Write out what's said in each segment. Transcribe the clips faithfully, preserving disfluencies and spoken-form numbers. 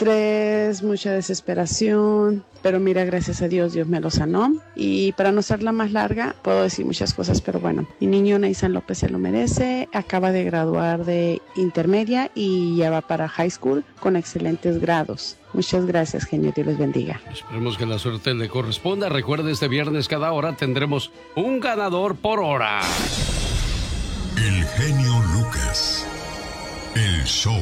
estrés, mucha desesperación, pero mira, gracias a Dios, Dios me lo sanó. Y para no hacerla más larga, puedo decir muchas cosas, pero bueno, mi niño Neissan López se lo merece, acaba de graduar de intermedia y ya va para high school con excelentes grados. Muchas gracias, genio, Dios les bendiga. Esperemos que la suerte le corresponda. Recuerde, este viernes cada hora tendremos un ganador por hora. El genio Lucas, el show.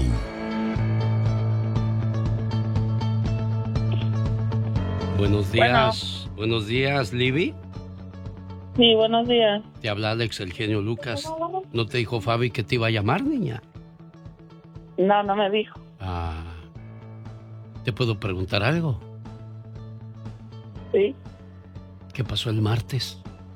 Buenos días, bueno. Buenos días, Libby. Sí, buenos días. Te habla Alex, el genio Lucas. ¿No te dijo Fabi que te iba a llamar, niña? No, no me dijo. Ah, ¿te puedo preguntar algo? Sí. ¿Qué pasó el martes?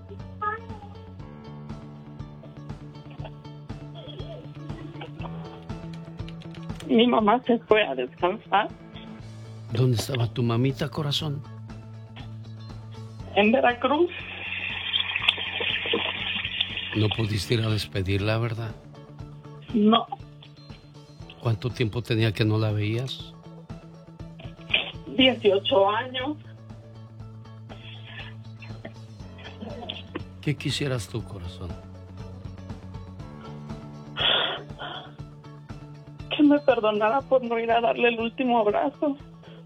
Mi mamá se fue a descansar. ¿Dónde estaba tu mamita, corazón? En Veracruz. ¿No pudiste ir a despedirla, verdad? No. ¿Cuánto tiempo tenía que no la veías? dieciocho años. ¿Qué quisieras tú, corazón? Que me perdonara por no ir a darle el último abrazo.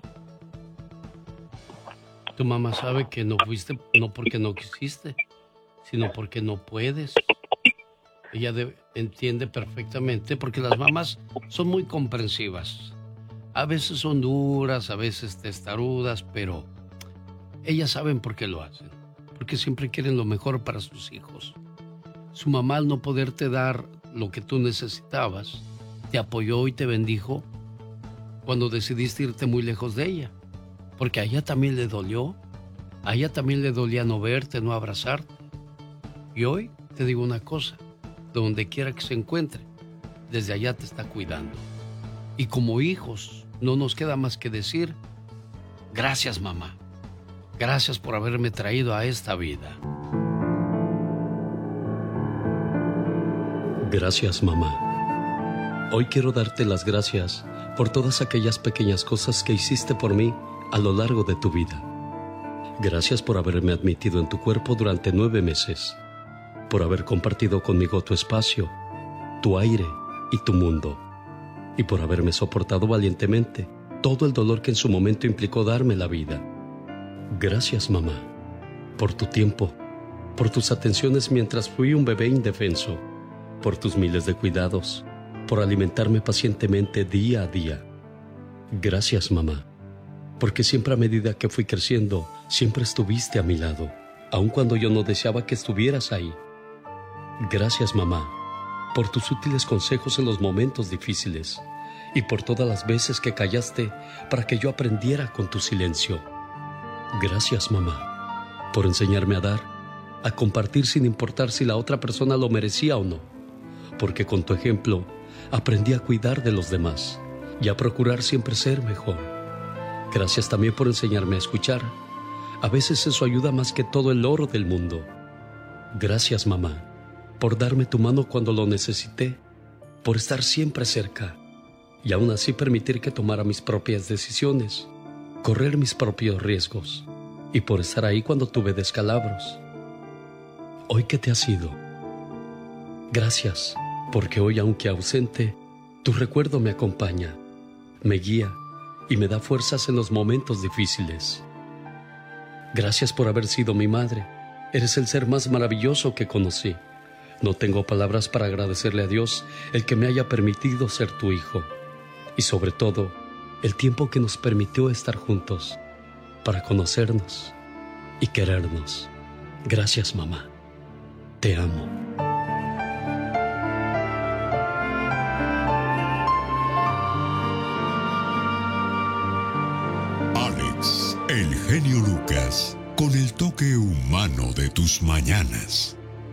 Tu mamá sabe que no fuiste, no porque no quisiste, sino porque no puedes. Ella debe, entiende perfectamente, porque las mamás son muy comprensivas. A veces son duras, a veces testarudas, pero ellas saben por qué lo hacen. Porque siempre quieren lo mejor para sus hijos. Su mamá, al no poderte dar lo que tú necesitabas, te apoyó y te bendijo cuando decidiste irte muy lejos de ella. Porque a ella también le dolió, a ella también le dolía no verte, no abrazarte. Y hoy te digo una cosa, donde quiera que se encuentre, desde allá te está cuidando. Y como hijos, no nos queda más que decir, gracias mamá, gracias por haberme traído a esta vida. Gracias mamá. Hoy quiero darte las gracias por todas aquellas pequeñas cosas que hiciste por mí a lo largo de tu vida. Gracias por haberme admitido en tu cuerpo durante nueve meses, por haber compartido conmigo tu espacio, tu aire y tu mundo, y por haberme soportado valientemente todo el dolor que en su momento implicó darme la vida. Gracias, mamá, por tu tiempo, por tus atenciones mientras fui un bebé indefenso, por tus miles de cuidados, por alimentarme pacientemente día a día. Gracias, mamá, porque siempre a medida que fui creciendo, siempre estuviste a mi lado, aun cuando yo no deseaba que estuvieras ahí. Gracias, mamá, por tus útiles consejos en los momentos difíciles y por todas las veces que callaste para que yo aprendiera con tu silencio. Gracias, mamá, por enseñarme a dar, a compartir sin importar si la otra persona lo merecía o no, porque con tu ejemplo aprendí a cuidar de los demás y a procurar siempre ser mejor. Gracias también por enseñarme a escuchar. A veces eso ayuda más que todo el oro del mundo. Gracias, mamá, por darme tu mano cuando lo necesité, por estar siempre cerca y aún así permitir que tomara mis propias decisiones, correr mis propios riesgos y por estar ahí cuando tuve descalabros. Hoy que te has ido, gracias, porque hoy, aunque ausente, tu recuerdo me acompaña, me guía y me da fuerzas en los momentos difíciles. Gracias por haber sido mi madre. Eres el ser más maravilloso que conocí. No tengo palabras para agradecerle a Dios el que me haya permitido ser tu hijo. Y sobre todo, el tiempo que nos permitió estar juntos para conocernos y querernos. Gracias, mamá. Te amo. Alex, el genio Lucas, con el toque humano de tus mañanas.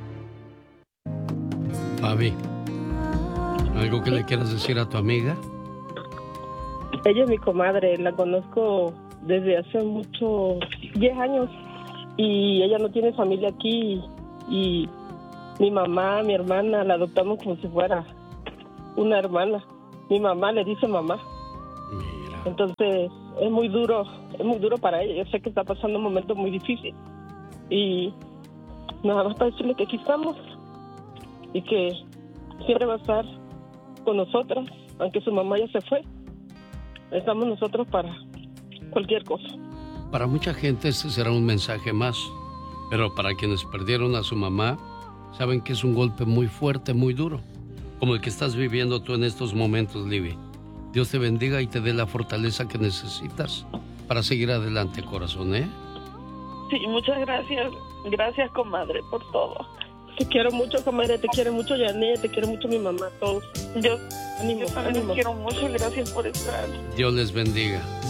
Fabi, ¿algo que le quieras decir a tu amiga? Ella es mi comadre, la conozco desde hace mucho, diez años, y ella no tiene familia aquí, y mi mamá, mi hermana, la adoptamos como si fuera una hermana. Mi mamá le dice mamá. Mira, Entonces es muy duro, es muy duro para ella. Yo sé que está pasando un momento muy difícil y nada más para decirle que aquí estamos y que siempre va a estar con nosotras, aunque su mamá ya se fue. Estamos nosotros para cualquier cosa. Para mucha gente ese será un mensaje más, pero para quienes perdieron a su mamá, saben que es un golpe muy fuerte, muy duro, como el que estás viviendo tú en estos momentos, Libby. Dios te bendiga y te dé la fortaleza que necesitas para seguir adelante, corazón, ¿eh? Sí, muchas gracias. Gracias, comadre, por todo. Te quiero mucho, comadre. Te quiere mucho Janet, te quiere mucho mi mamá, todos. Yo, ánimo, yo también ánimo. Te quiero mucho. Gracias por estar. Dios les bendiga.